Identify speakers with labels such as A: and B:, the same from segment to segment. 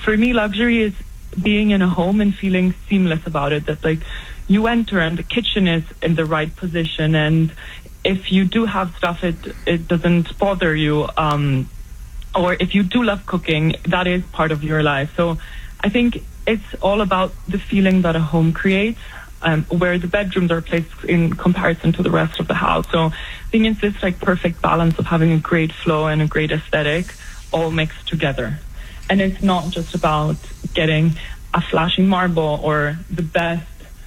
A: for me, luxury is being in a home and feeling seamless about it. That like you enter and the kitchen is in the right position, and if you do have stuff, it doesn't bother you. Or if you do love cooking, that is part of your life. So I think it's all about the feeling that a home creates, where the bedrooms are placed in comparison to the rest of the house. So I think it's this like perfect balance of having a great flow and a great aesthetic all mixed together. And it's not just about getting a flashy marble or the best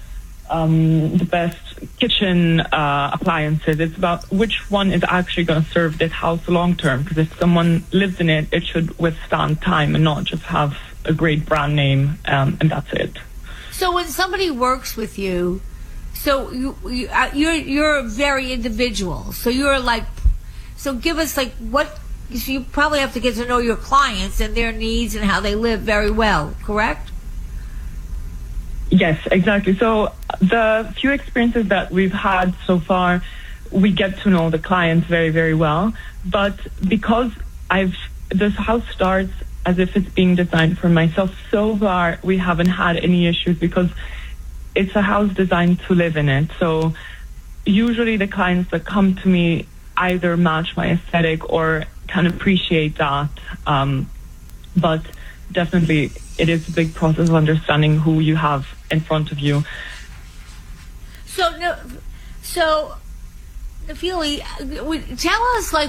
A: kitchen appliances. It's about which one is actually going to serve this house long term. Because if someone lives in it, it should withstand time and not just have a great brand name, and that's it.
B: So when somebody works with you, so you're very individual. So you're like, so give us like what. So you probably have to get to know your clients and their needs and how they live very well, correct?
A: Yes, exactly. So the few experiences that we've had so far, we get to know the clients very, very well. But because this house starts as if it's being designed for myself, so far we haven't had any issues because it's a house designed to live in it. So usually the clients that come to me either match my aesthetic or can appreciate that. But definitely it is a big process of understanding who you have in front of you.
B: So Nafili, tell us like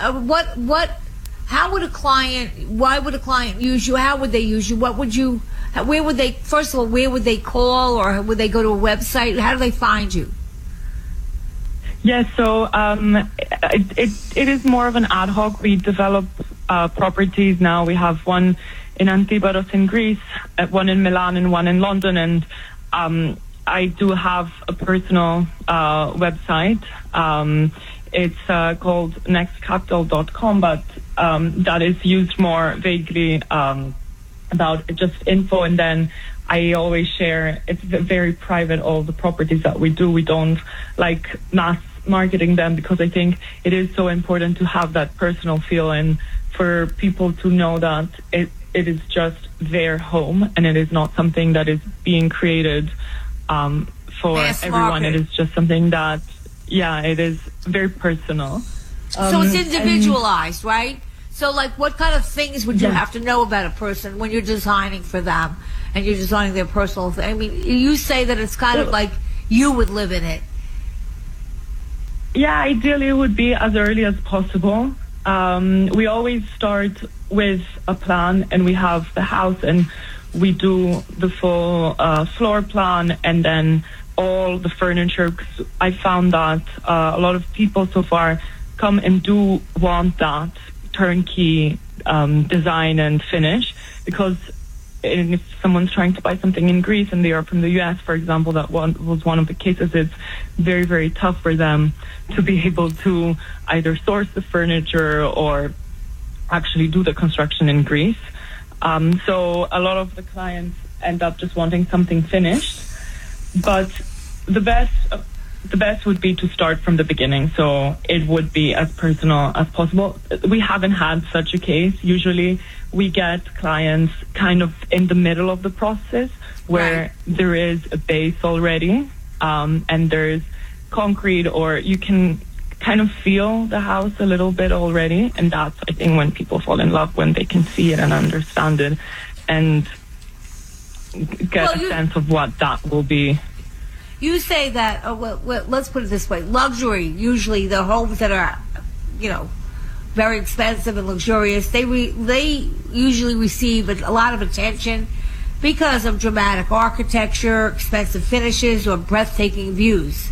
B: how would a client, why would a client use you? How would they use you? Where would they, first of all, where would they call, or would they go to a website? How do they find you?
A: Yes, so it is more of an ad hoc. We develop properties now. We have one in Antiparos in Greece, one in Milan and one in London, and I do have a personal website. It's called nextcapital.com, but that is used more vaguely about just info, and then I always share, it's very private, all the properties that we do. We don't like mass marketing them because I think it is so important to have that personal feel and for people to know that it is just their home and it is not something that is being created for everyone. It is just something that, it is very personal.
B: So it's individualized, right? So like what kind of things would you have to know about a person when you're designing for them and you're designing their personal thing? I mean, you say that it's kind of like you would live in it.
A: Yeah, ideally it would be as early as possible. We always start with a plan, and we have the house, and we do the full floor plan, and then all the furniture. 'Cause I found that a lot of people so far come and do want that turnkey design and finish, because if someone's trying to buy something in Greece and they are from the US, for example, that was one of the cases, it's very, very tough for them to be able to either source the furniture or actually do the construction in Greece. So a lot of the clients end up just wanting something finished. But the best would be to start from the beginning. So it would be as personal as possible. We haven't had such a case. Usually we get clients kind of in the middle of the process where there is a base already, and there's concrete, or you can kind of feel the house a little bit already. And that's, I think, when people fall in love, when they can see it and understand it and get a sense of what that will be.
B: You say that, let's put it this way, luxury, usually the homes that are, very expensive and luxurious, they usually receive a lot of attention because of dramatic architecture, expensive finishes, or breathtaking views.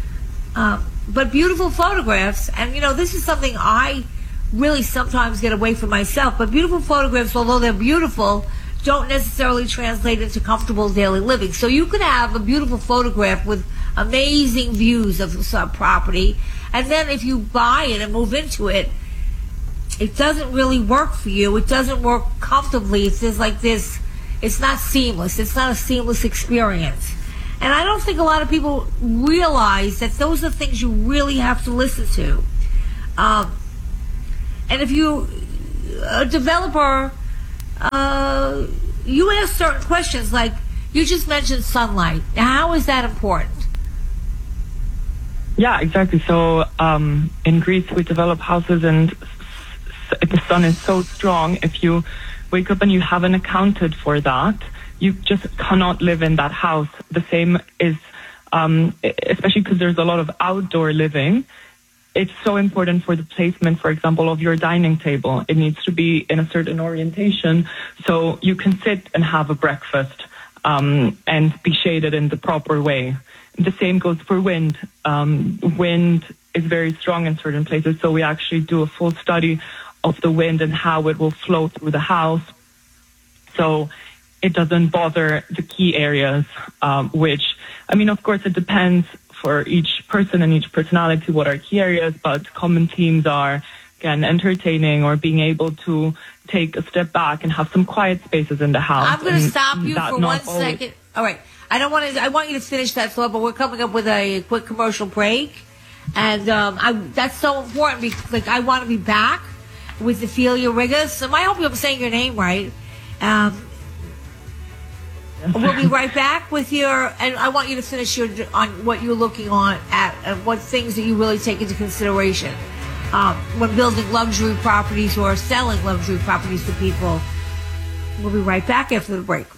B: But beautiful photographs, and this is something I really sometimes get away from myself, but beautiful photographs, although they're beautiful, don't necessarily translate into comfortable daily living. So you could have a beautiful photograph with amazing views of some property, and then if you buy it and move into it, it doesn't really work for you. It doesn't work comfortably. It's just like this. It's not seamless. It's not a seamless experience. And I don't think a lot of people realize that those are things you really have to listen to. And if you, a developer, ask certain questions, like you just mentioned sunlight. How is that important?
A: Yeah, exactly. So in Greece, we develop houses, and the sun is so strong. If you wake up and you haven't accounted for that, you just cannot live in that house. The same is, especially because there's a lot of outdoor living. It's so important for the placement, for example, of your dining table. It needs to be in a certain orientation so you can sit and have a breakfast and be shaded in the proper way. The same goes for wind. Wind is very strong in certain places, so we actually do a full study of the wind and how it will flow through the house, so it doesn't bother the key areas, which, I mean, of course, it depends for each person and each personality what are key areas, but common themes are, again, entertaining or being able to take a step back and have some quiet spaces in the house.
B: I'm going to stop you for 1 second. All right. I want you to finish that thought, but we're coming up with a quick commercial break. And that's so important because, like, I want to be back with Ophelia Rigas. I hope I'm saying your name right. We'll be right back with and I want you to finish on what you're looking on at and what things that you really take into consideration when building luxury properties or selling luxury properties to people. We'll be right back after the break.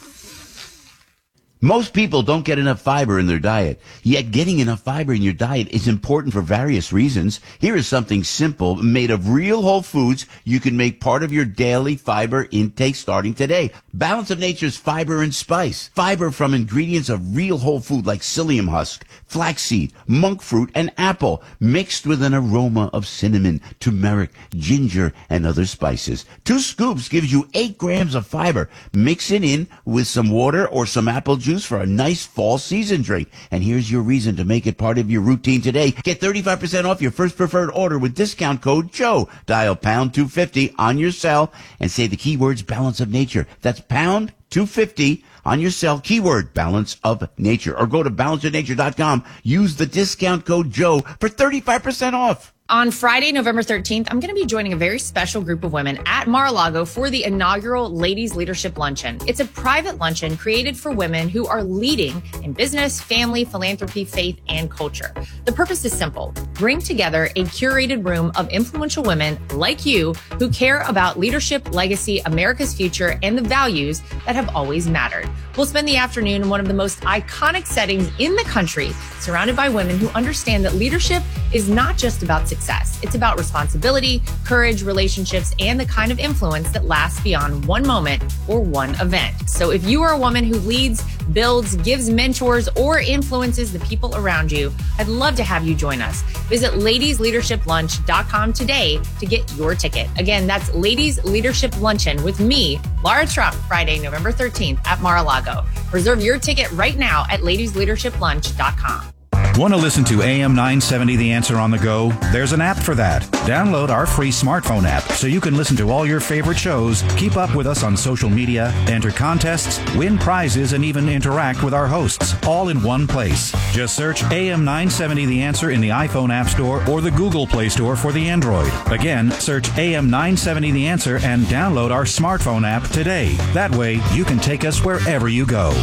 C: Most people don't get enough fiber in their diet, yet getting enough fiber in your diet is important for various reasons. Here is something simple made of real whole foods you can make part of your daily fiber intake starting today. Balance of Nature's Fiber and Spice. Fiber from ingredients of real whole food like psyllium husk, flaxseed, monk fruit, and apple, mixed with an aroma of cinnamon, turmeric, ginger, and other spices. 2 scoops gives you 8 grams of fiber. Mix it in with some water or some apple juice for a nice fall season drink. And here's your reason to make it part of your routine today. Get 35% off your first preferred order with discount code Joe. Dial pound 250 on your cell and say the keywords Balance of Nature. That's pound 250 on your cell, keyword Balance of Nature. Or go to balanceofnature.com. Use the discount code Joe for 35% off.
D: On Friday, November 13th, I'm going to be joining a very special group of women at Mar-a-Lago for the inaugural Ladies Leadership Luncheon. It's a private luncheon created for women who are leading in business, family, philanthropy, faith, and culture. The purpose is simple. Bring together a curated room of influential women like you who care about leadership, legacy, America's future, and the values that have always mattered. We'll spend the afternoon in one of the most iconic settings in the country, surrounded by women who understand that leadership is not just about success. It's about responsibility, courage, relationships, and the kind of influence that lasts beyond one moment or one event. So if you are a woman who leads, builds, gives mentors, or influences the people around you, I'd love to have you join us. Visit ladiesleadershiplunch.com today to get your ticket. Again, that's Ladies Leadership Luncheon with me, Laura Trump, Friday, November 13th at Mar-a-Lago. Reserve your ticket right now at ladiesleadershiplunch.com.
E: Want to listen to AM 970 The Answer on the go? There's an app for that. Download our free smartphone app so you can listen to all your favorite shows, keep up with us on social media, enter contests, win prizes, and even interact with our hosts, all in one place. Just search AM 970 The Answer in the iPhone App Store or the Google Play Store for the Android. Again, search AM 970 The Answer and download our smartphone app today. That way, you can take us wherever you go.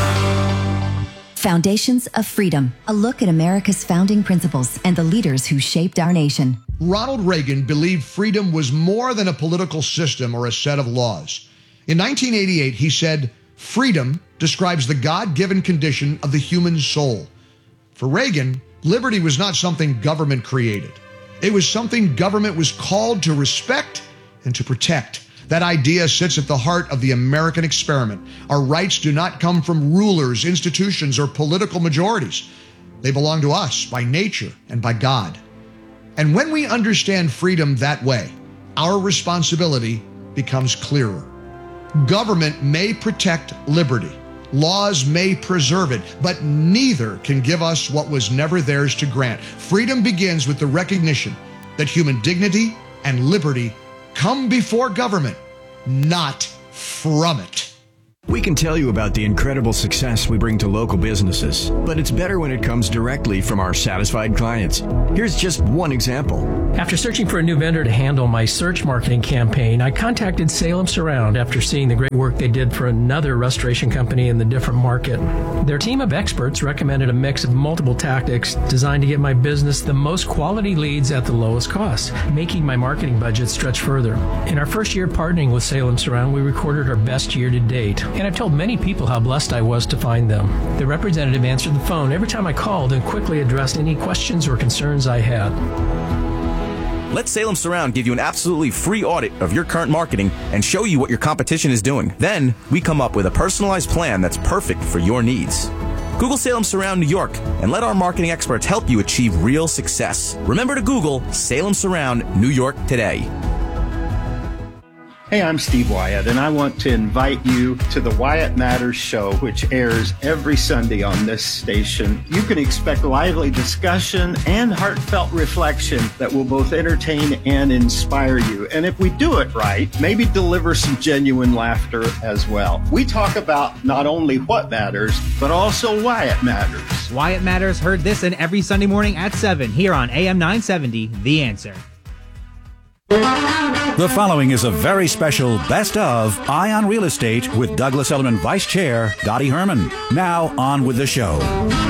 F: Foundations of Freedom, a look at America's founding principles and the leaders who shaped our nation.
G: Ronald Reagan believed freedom was more than a political system or a set of laws. In 1988, he said, "Freedom describes the God-given condition of the human soul." For Reagan, liberty was not something government created. It was something government was called to respect and to protect. That idea sits at the heart of the American experiment. Our rights do not come from rulers, institutions, or political majorities. They belong to us by nature and by God. And when we understand freedom that way, our responsibility becomes clearer. Government may protect liberty. Laws may preserve it, but neither can give us what was never theirs to grant. Freedom begins with the recognition that human dignity and liberty come before government, not from it.
H: We can tell you about the incredible success we bring to local businesses, but it's better when it comes directly from our satisfied clients. Here's just one example.
I: After searching for a new vendor to handle my search marketing campaign, I contacted Salem Surround after seeing the great work they did for another restoration company in the different market. Their team of experts recommended a mix of multiple tactics designed to get my business the most quality leads at the lowest cost, making my marketing budget stretch further. In our first year partnering with Salem Surround, we recorded our best year to date. And I've told many people how blessed I was to find them. The representative answered the phone every time I called and quickly addressed any questions or concerns I had.
J: Let Salem Surround give you an absolutely free audit of your current marketing and show you what your competition is doing. Then, we come up with a personalized plan that's perfect for your needs. Google Salem Surround New York and let our marketing experts help you achieve real success. Remember to Google Salem Surround New York today.
K: Hey, I'm Steve Wyatt, and I want to invite you to the Wyatt Matters show, which airs every Sunday on this station. You can expect lively discussion and heartfelt reflection that will both entertain and inspire you. And if we do it right, maybe deliver some genuine laughter as well. We talk about not only what matters, but also why it matters.
L: Wyatt Matters, heard this and every Sunday morning at 7 here on AM 970, The Answer.
E: The following is a very special Best of Eye on Real Estate with Douglas Elliman Vice Chair Dottie Herman. Now on with the show.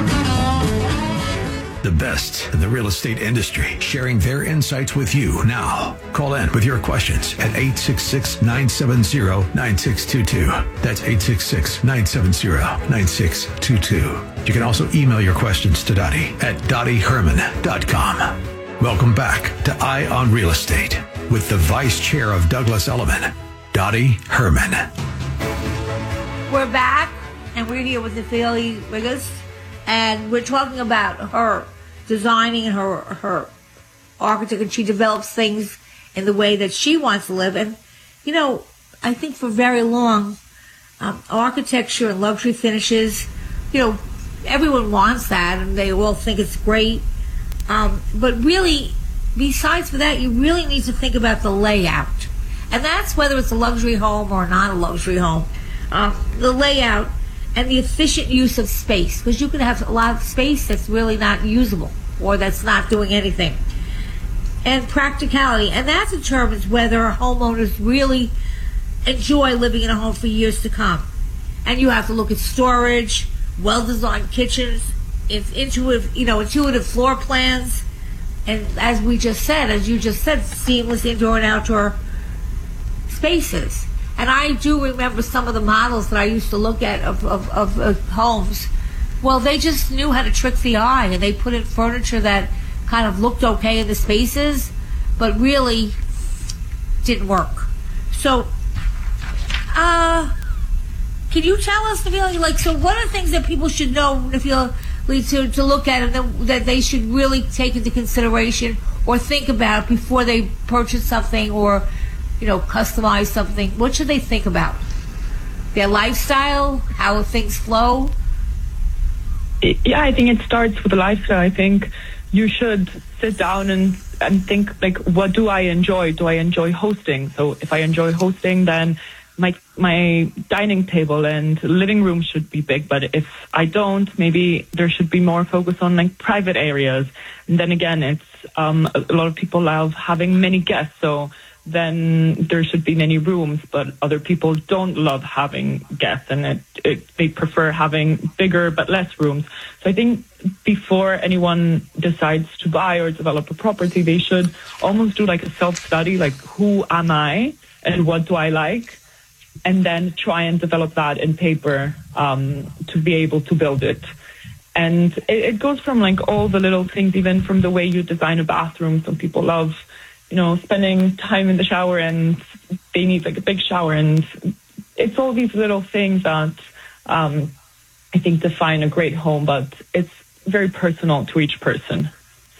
H: The best in the real estate industry, sharing their insights with you now. Call in with your questions at 866-970-9622. That's 866-970-9622. You can also email your questions to Dottie at dottieherman.com. Welcome back to Eye on Real Estate with the Vice Chair of Douglas Elliman, Dottie Herman.
B: We're back, and we're here with Ophelia Riggers, and we're talking about her designing and her architect, and she develops things in the way that she wants to live. And, you know, I think for very long, architecture and luxury finishes, you know, everyone wants that, and they all think it's great. But really, besides for that, you really need to think about the layout. And that's whether it's a luxury home or not a luxury home. The layout and the efficient use of space. Because you can have a lot of space that's really not usable or that's not doing anything. And practicality. And that determines whether homeowners really enjoy living in a home for years to come. And you have to look at storage, well-designed kitchens, intuitive floor plans, and as you just said, seamless indoor and outdoor spaces. And I do remember some of the models that I used to look at of homes. Well, they just knew how to trick the eye, and they put in furniture that kind of looked okay in the spaces, but really didn't work. So, can you tell us, so what are the things that people should know, to look at and that they should really take into consideration or think about before they purchase something or, customize something? What should they think about? Their lifestyle, how things flow?
A: Yeah, I think it starts with the lifestyle. I think you should sit down and think, what do I enjoy? Do I enjoy hosting? So if I enjoy hosting, then my dining table and living room should be big, but if I don't, maybe there should be more focus on private areas. And then again, it's a lot of people love having many guests, so then there should be many rooms, but other people don't love having guests, and they prefer having bigger but less rooms. So I think before anyone decides to buy or develop a property, they should almost do a self-study, who am I and what do I like? And then try and develop that in paper to be able to build it. And it goes from all the little things, even from the way you design a bathroom. Some people love, spending time in the shower, and they need a big shower. And it's all these little things that I think define a great home, but it's very personal to each person.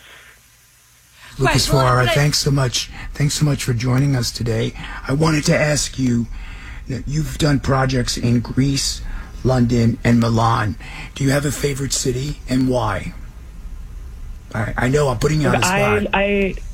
M: Lucas Flora, thanks so much. Thanks so much for joining us today. I wanted to ask you, you've done projects in Greece, London, and Milan. Do you have a favorite city, and why? I know I'm putting you on the spot.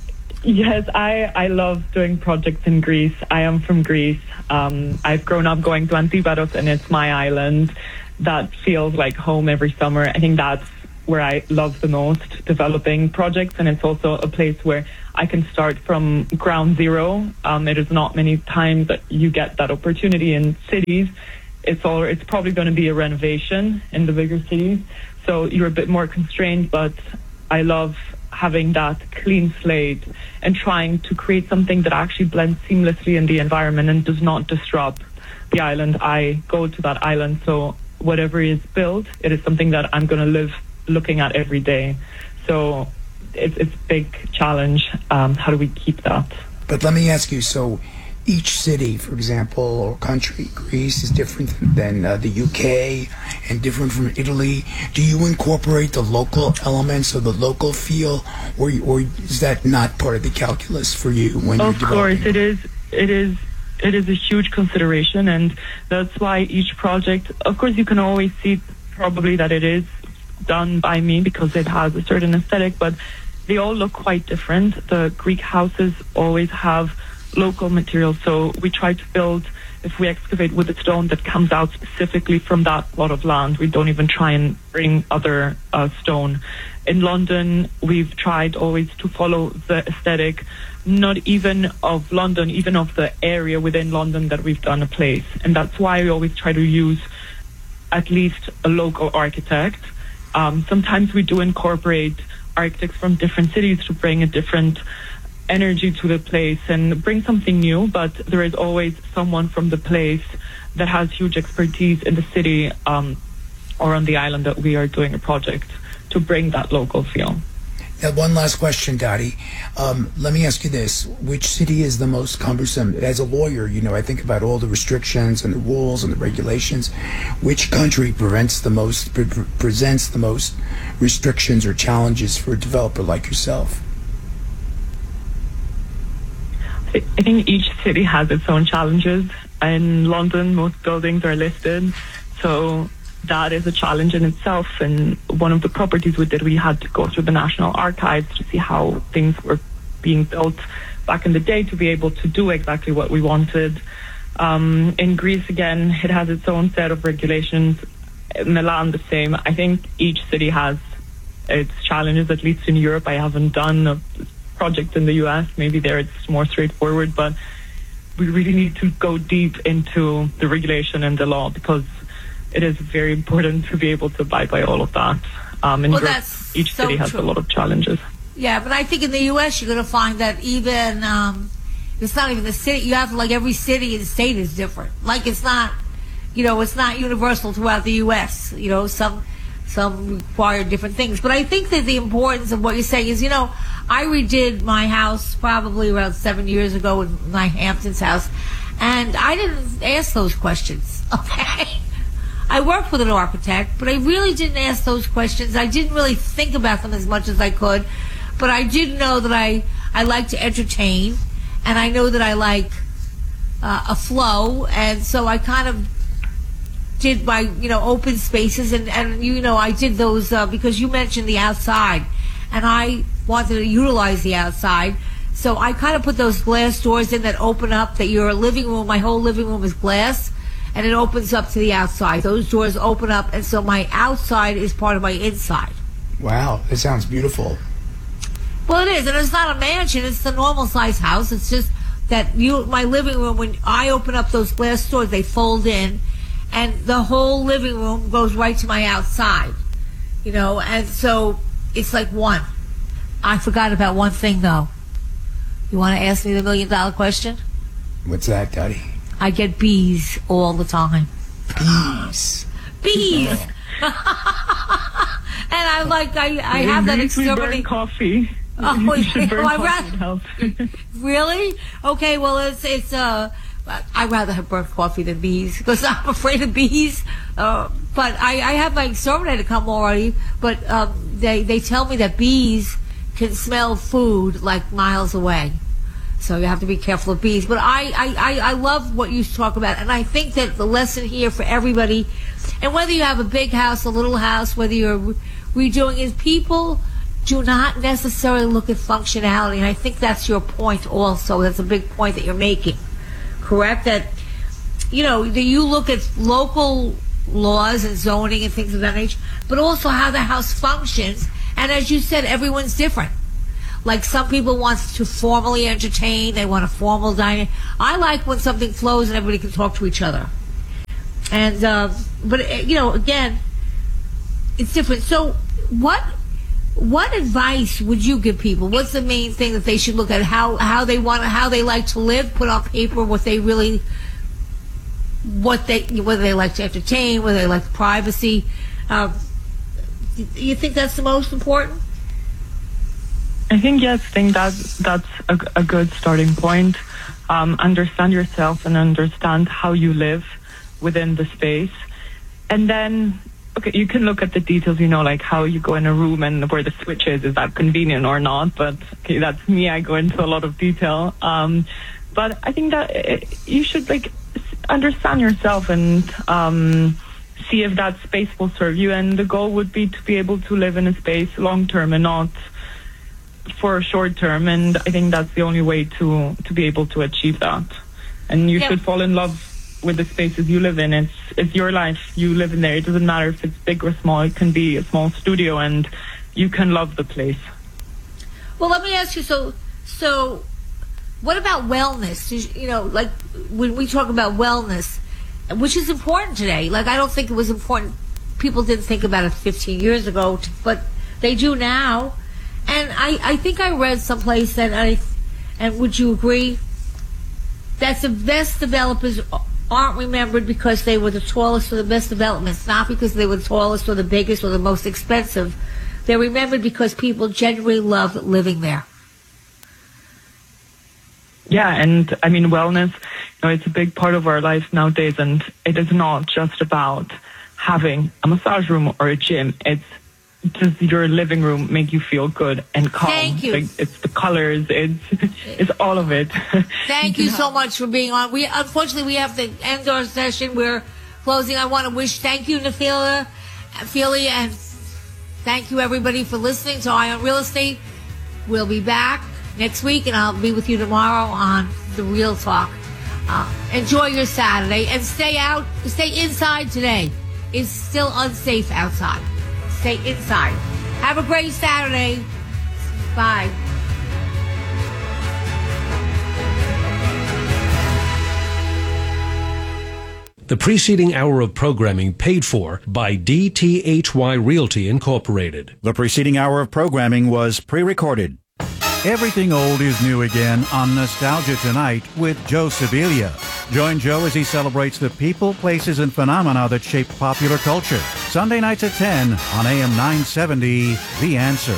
A: Yes, I love doing projects in Greece. I am from Greece. I've grown up going to Antiparos, and it's my island. That feels like home every summer. I think that's where I love the most, developing projects, and it's also a place where I can start from ground zero. It is not many times that you get that opportunity in cities. It's probably going to be a renovation in the bigger cities, so you're a bit more constrained, but I love having that clean slate and trying to create something that actually blends seamlessly in the environment and does not disrupt the island. I go to that island, so whatever is built, it is something that I'm going to live looking at every day. So it's a big challenge. How do we keep that?
M: But let me ask you, so each city, for example, or country, Greece is different than the UK and different from Italy. Do you incorporate the local elements or the local feel, or is that not part of the calculus for you when you're developing?
A: Of course, it is a huge consideration, and that's why each project, of course, you can always see probably that it is done by me because it has a certain aesthetic, but they all look quite different. The Greek houses always have local materials, so we try to build, if we excavate with a stone that comes out specifically from that plot of land, we don't even try and bring other stone. In London, we've tried always to follow the aesthetic, not even of London, even of the area within London that we've done a place. And that's why we always try to use at least a local architect. Sometimes we do incorporate architects from different cities to bring a different energy to the place and bring something new, but there is always someone from the place that has huge expertise in the city or on the island that we are doing a project to bring that local feel.
M: Now, one last question, Dottie. Let me ask you this. Which city is the most cumbersome? As a lawyer, I think about all the restrictions and the rules and the regulations. Which country presents the most restrictions or challenges for a developer like yourself?
A: I think each city has its own challenges. In London, most buildings are listed, so that is a challenge in itself. And one of the properties we did, we had to go through the National Archives to see how things were being built back in the day to be able to do exactly what we wanted. In Greece, again, it has its own set of regulations. In Milan, the same. I think each city has its challenges, at least in Europe. I haven't done a project in the US. Maybe there it's more straightforward, but we really need to go deep into the regulation and the law because it is very important to be able to abide by all of that. In Europe, each city has a lot of challenges.
B: Yeah, but I think in the US you're going to find that even it's not even the city. You have like every city and state is different. Like it's not universal throughout the US. Some require different things. But I think that the importance of what you're saying is, I redid my house probably around 7 years ago in my Hamptons house, and I didn't ask those questions, okay? I worked with an architect, but I really didn't ask those questions. I didn't really think about them as much as I could, but I did know that I like to entertain, and I know that I like a flow, and so I kind of did my, open spaces, and I did those because you mentioned the outside, and I wanted to utilize the outside, so I kind of put those glass doors in that open up, that your living room, my whole living room is glass, and it opens up to the outside. Those doors open up, and so my outside is part of my inside.
M: Wow, that sounds beautiful.
B: Well, it is, and it's not a mansion, it's a normal size house. It's just that my living room, when I open up those glass doors, they fold in, and the whole living room goes right to my outside, and so it's like one. I forgot about one thing, though. You want to ask me the $1 million question?
M: What's that, Dottie?
B: I get bees all the time.
M: Bees?
B: Bees! And I have that exterminating
A: coffee.
B: Oh,
A: you should burn coffee.
B: Really? Okay, well, it's I'd rather have burnt coffee than bees because I'm afraid of bees. But I have my exterminator come already. But they tell me that bees can smell food like miles away, so you have to be careful of bees. But I love what you talk about, and I think that the lesson here for everybody, and whether you have a big house, a little house, whether you're redoing, is people do not necessarily look at functionality. And I think that's your point also. That's a big point that you're making. Correct? That, you look at local laws and zoning and things of that nature, but also how the house functions. And as you said, everyone's different. Like some people want to formally entertain, they want a formal dining. I like when something flows and everybody can talk to each other. And, but again, it's different. So what advice would you give people? What's the main thing that they should look at? How they like to live, put on paper whether they like to entertain, whether they like privacy. You think that's the most important?
A: I think that's a good starting point. Understand yourself and understand how you live within the space. And then, okay, you can look at the details, like how you go in a room and where the switch is that convenient or not? But okay, that's me. I go into a lot of detail. But I think that you should understand yourself and see if that space will serve you. And the goal would be to be able to live in a space long term and not for a short term. And I think that's the only way to be able to achieve that. And you should fall in love with the spaces you live in. It's your life. You live in there. It doesn't matter if it's big or small. It can be a small studio and you can love the place.
B: Well, let me ask you, so what about wellness? Like when we talk about wellness, which is important today, I don't think it was important. People didn't think about it 15 years ago, but they do now. And I think I read someplace and would you agree that the best developers aren't remembered because they were the tallest or the best developments, not because they were the tallest or the biggest or the most expensive. They're remembered because people genuinely loved living there.
A: Yeah, and I mean, wellness, it's a big part of our life nowadays, and it is not just about having a massage room or a gym. It's does your living room make you feel good and calm?
B: Thank you.
A: It's the colors. It's all of it.
B: Thank you so much for being on. Unfortunately, we have to end our session. We're closing. I want to thank you, Nafila, Feely, and thank you, everybody, for listening to Eye on Real Estate. We'll be back next week, and I'll be with you tomorrow on The Real Talk. Enjoy your Saturday, and stay inside today. It's still unsafe outside. Stay inside. Have a great Saturday. Bye.
N: The preceding hour of programming paid for by DTHY Realty Incorporated.
E: The preceding hour of programming was pre-recorded. Everything old is new again on Nostalgia Tonight with Joe Sibilia. Join Joe as he celebrates the people, places, and phenomena that shaped popular culture. Sunday nights at 10 on AM 970, The Answer.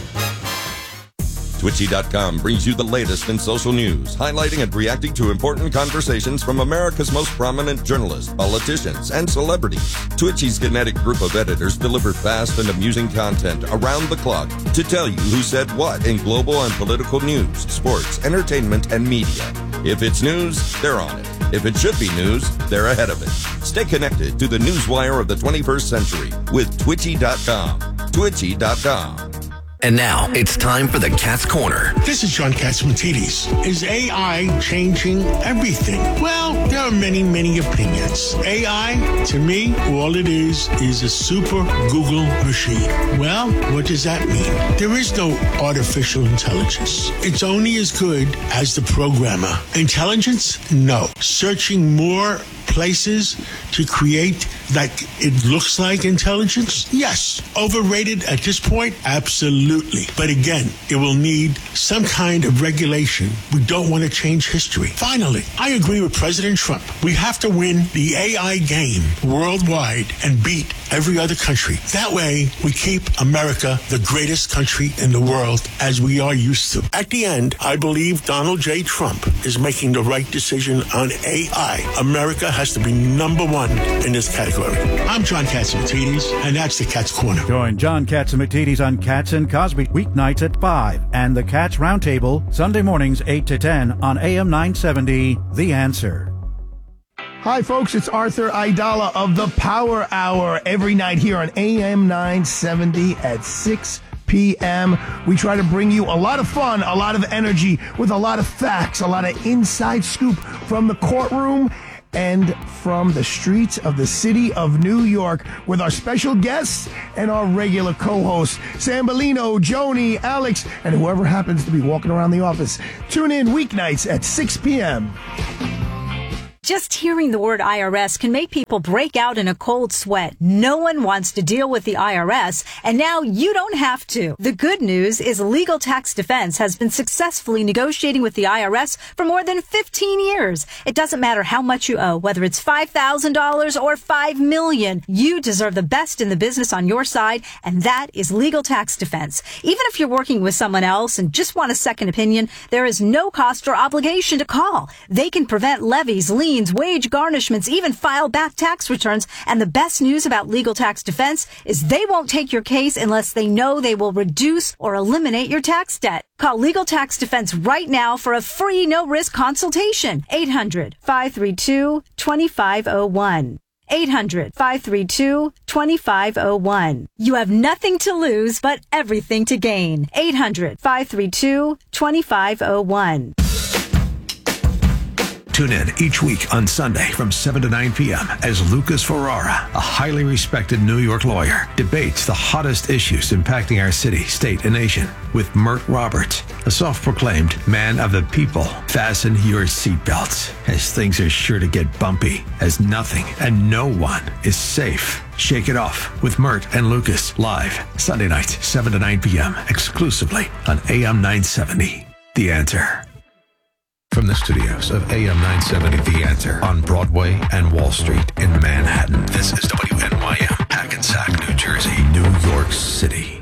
O: Twitchy.com brings you the latest in social news, highlighting and reacting to important conversations from America's most prominent journalists, politicians, and celebrities. Twitchy's kinetic group of editors deliver fast and amusing content around the clock to tell you who said what in global and political news, sports, entertainment, and media. If it's news, they're on it. If it should be news, they're ahead of it. Stay connected to the newswire of the 21st century with Twitchy.com. Twitchy.com.
P: And now it's time for the Cat's Corner.
Q: This is John Catsimatidis. Is AI changing everything? Well, there are many, many opinions. AI, to me, all it is a super Google machine. Well, what does that mean? There is no artificial intelligence. It's only as good as the programmer. Intelligence? No. Searching more places to create like it looks like intelligence? Yes. Overrated at this point? Absolutely. But again, it will need some kind of regulation. We don't want to change history. Finally, I agree with President Trump. We have to win the AI game worldwide and beat every other country. That way, we keep America the greatest country in the world as we are used to. At the end, I believe Donald J. Trump is making the right decision on AI. America has to be number one in this category. I'm John Catsimatidis, and that's the Cat's Corner.
E: Join John Catsimatidis on Cats and Cosby weeknights at 5 and the Cats Roundtable Sunday mornings 8 to 10 on AM 970, The Answer.
R: Hi, folks. It's Arthur Aidala of the Power Hour every night here on AM 970 at 6 p.m. p.m. We try to bring you a lot of fun, a lot of energy, with a lot of facts, a lot of inside scoop from the courtroom and from the streets of the city of New York, with our special guests and our regular co-hosts, Sam Bellino, Joni, Alex, and whoever happens to be walking around the office. Tune in weeknights at 6 p.m.
S: Just hearing the word IRS can make people break out in a cold sweat. No one wants to deal with the IRS, and now you don't have to. The good news is Legal Tax Defense has been successfully negotiating with the IRS for more than 15 years. It doesn't matter how much you owe, whether it's $5,000 or $5 million. You deserve the best in the business on your side, and that is Legal Tax Defense. Even if you're working with someone else and just want a second opinion, there is no cost or obligation to call. They can prevent levies, liens, wage garnishments, even file back tax returns. And the best news about Legal Tax Defense is they won't take your case unless they know they will reduce or eliminate your tax debt. Call Legal Tax Defense right now for a free no-risk consultation. 800-532-2501. 800-532-2501. You have nothing to lose, but everything to gain. 800-532-2501.
H: Tune in each week on Sunday from 7 to 9 p.m. as Lucas Ferrara, a highly respected New York lawyer, debates the hottest issues impacting our city, state, and nation with Mert Roberts, a self-proclaimed man of the people. Fasten your seatbelts, as things are sure to get bumpy, as nothing and no one is safe. Shake It Off with Mert and Lucas, live Sunday nights, 7 to 9 p.m., exclusively on AM 970. The Answer. From the studios of AM 970 The Answer on Broadway and Wall Street in Manhattan, this is WNYM, Hackensack, New Jersey, New York City.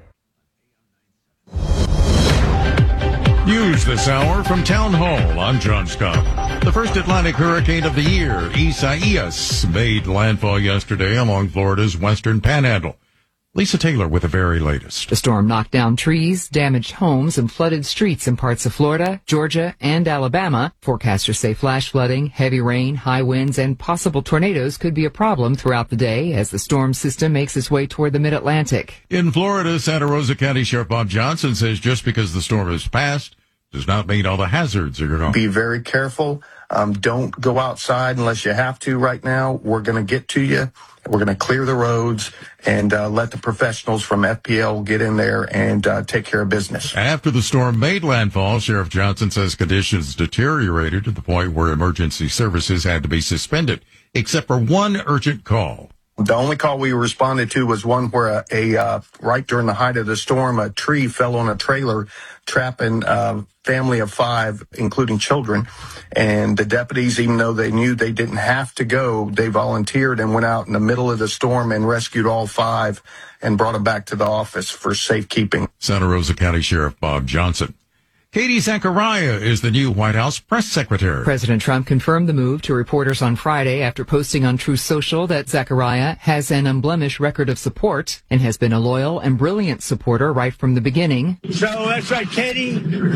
T: News this hour from Town Hall. I'm John Scott. The first Atlantic hurricane of the year, Isaias, made landfall yesterday along Florida's western panhandle. Lisa Taylor with the very latest.
U: The storm knocked down trees, damaged homes, and flooded streets in parts of Florida, Georgia, and Alabama. Forecasters say flash flooding, heavy rain, high winds, and possible tornadoes could be a problem throughout the day as the storm system makes its way toward the mid-Atlantic.
T: In Florida, Santa Rosa County Sheriff Bob Johnson says just because the storm has passed does not mean all the hazards are gone.
V: Be very careful. Don't go outside unless you have to right now. We're going to get to you. We're going to clear the roads and let the professionals from FPL get in there and take care of business.
T: After the storm made landfall, Sheriff Johnson says conditions deteriorated to the point where emergency services had to be suspended, except for one urgent call.
V: The only call we responded to was one where right during the height of the storm, a tree fell on a trailer, trapping a family of 5, including children. And the deputies, even though they knew they didn't have to go, they volunteered and went out in the middle of the storm and rescued all 5 and brought them back to the office for safekeeping.
T: Santa Rosa County Sheriff Bob Johnson. Katie Zachariah is the new White House press secretary.
U: President Trump confirmed the move to reporters on Friday after posting on Truth Social that Zachariah has an unblemished record of support and has been a loyal and brilliant supporter right from the beginning.
W: So that's right. Katie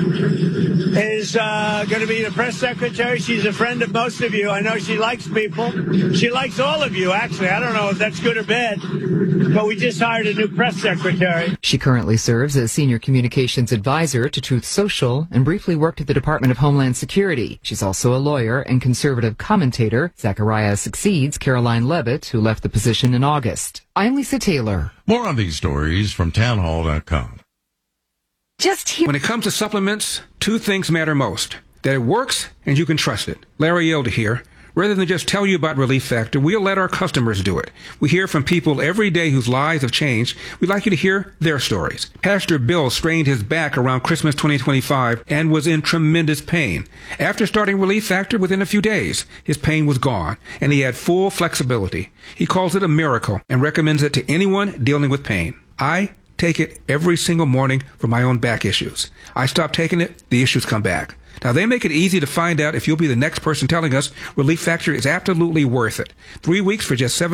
W: is going to be the press secretary. She's a friend of most of you. I know she likes people. She likes all of you, actually. I don't know if that's good or bad, but we just hired a new press secretary.
U: She currently serves as senior communications advisor to Truth Social and briefly worked at the Department of Homeland Security. She's also a lawyer and conservative commentator. Zachariah succeeds Caroline Levitt, who left the position in August. I'm Lisa Taylor.
T: More on these stories from townhall.com.
X: When it comes to supplements, 2 things matter most. That it works and you can trust it. Larry Elder here. Rather than just tell you about Relief Factor, we'll let our customers do it. We hear from people every day whose lives have changed. We'd like you to hear their stories. Pastor Bill strained his back around Christmas 2025 and was in tremendous pain. After starting Relief Factor, within a few days, his pain was gone, and he had full flexibility. He calls it a miracle and recommends it to anyone dealing with pain. I take it every single morning for my own back issues. I stop taking it, the issues come back. Now, they make it easy to find out if you'll be the next person telling us Relief Factor is absolutely worth it. 3 weeks for just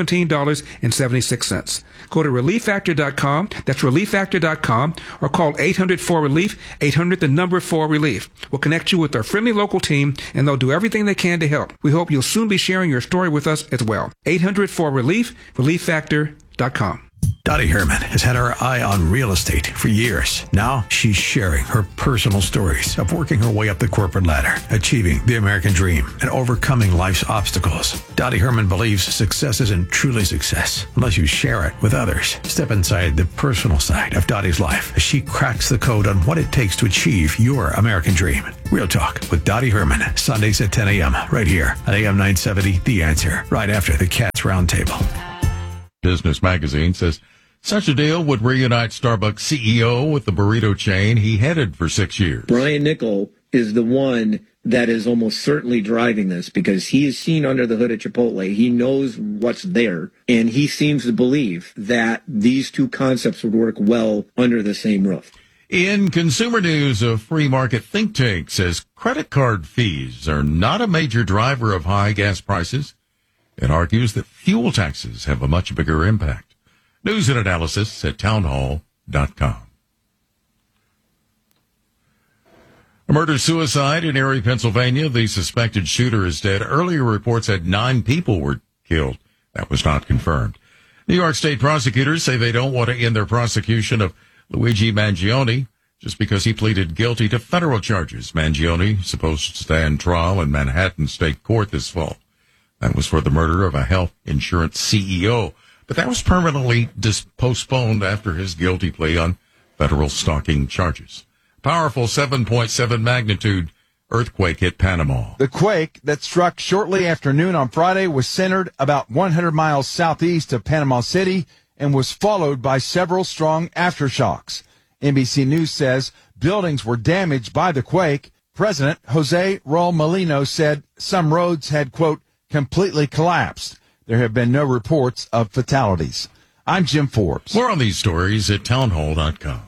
X: $17.76. Go to ReliefFactor.com. That's ReliefFactor.com. Or call 800-4RELIEF, 800-4RELIEF. We'll connect you with our friendly local team, and they'll do everything they can to help. We hope you'll soon be sharing your story with us as well. 800-4RELIEF, ReliefFactor.com.
H: Dottie Herman has had her eye on real estate for years. Now she's sharing her personal stories of working her way up the corporate ladder, achieving the American dream, and overcoming life's obstacles. Dottie Herman believes success isn't truly success unless you share it with others. Step inside the personal side of Dottie's life as she cracks the code on what it takes to achieve your American dream. Real Talk with Dottie Herman, Sundays at 10 a.m. right here on AM 970, The Answer, right after the Cats Roundtable.
T: Business Magazine says such a deal would reunite Starbucks CEO with the burrito chain he headed for 6 years.
C: Brian Niccol is the one that is almost certainly driving this because he is seen under the hood at Chipotle. He knows what's there, and he seems to believe that these two concepts would work well under the same roof.
T: In consumer news, a free market think tank says credit card fees are not a major driver of high gas prices. It argues that fuel taxes have a much bigger impact. News and analysis at townhall.com. A murder-suicide in Erie, Pennsylvania. The suspected shooter is dead. Earlier reports said 9 people were killed. That was not confirmed. New York State prosecutors say they don't want to end their prosecution of Luigi Mangione just because he pleaded guilty to federal charges. Mangione supposed to stand trial in Manhattan State Court this fall. That was for the murder of a health insurance CEO. But that was permanently postponed after his guilty plea on federal stalking charges. Powerful 7.7 magnitude earthquake hit Panama.
D: The quake that struck shortly after noon on Friday was centered about 100 miles southeast of Panama City and was followed by several strong aftershocks. NBC News says buildings were damaged by the quake. President Jose Raul Molino said some roads had, quote, completely collapsed. There have been no reports of fatalities. I'm Jim Forbes.
T: More on these stories at townhall.com.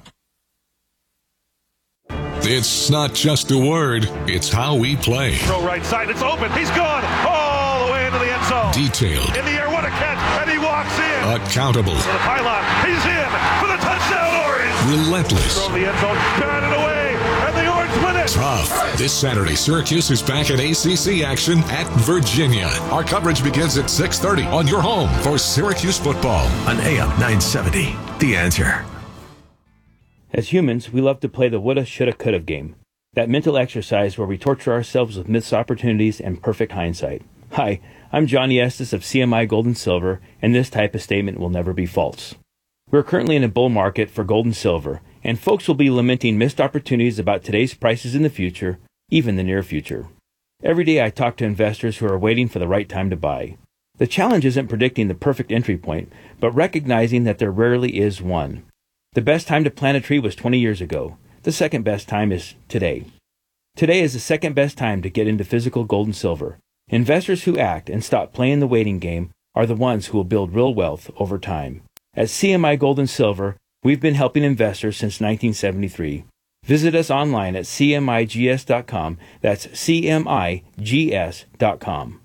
F: It's not just a word, it's how we play.
G: Throw right side, it's open, he's gone all the way into the end zone.
F: Detailed.
G: In the air, what a catch, and he walks in.
F: Accountable.
G: For the pylon, he's in for the touchdown, Orange.
F: Relentless.
G: Throw the end zone, batted away, and the Orange win it.
F: Tough. This Saturday, Syracuse is back at ACC action at Virginia. Our coverage begins at 6:30 on your home for Syracuse football.
H: On AM 970, The Answer.
Y: As humans, we love to play the woulda, shoulda, coulda game. That mental exercise where we torture ourselves with missed opportunities and perfect hindsight. Hi, I'm Johnny Estes of CMI Gold and Silver, and this type of statement will never be false. We're currently in a bull market for gold and silver, and folks will be lamenting missed opportunities about today's prices in the future, even the near future. Every day I talk to investors who are waiting for the right time to buy. The challenge isn't predicting the perfect entry point, but recognizing that there rarely is one. The best time to plant a tree was 20 years ago. The second best time is today. Today is the second best time to get into physical gold and silver. Investors who act and stop playing the waiting game are the ones who will build real wealth over time. At CMI Gold and Silver, we've been helping investors since 1973. Visit us online at cmigs.com. That's cmigs.com.